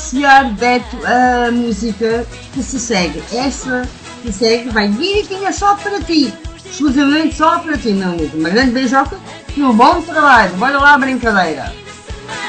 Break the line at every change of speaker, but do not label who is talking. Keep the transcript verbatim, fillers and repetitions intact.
apreciar, Beto, a música que se segue. Essa que segue vai direitinha só para ti. Exclusivamente só para ti, meu amigo. Uma grande beijoca e um bom trabalho. Bora lá, brincadeira.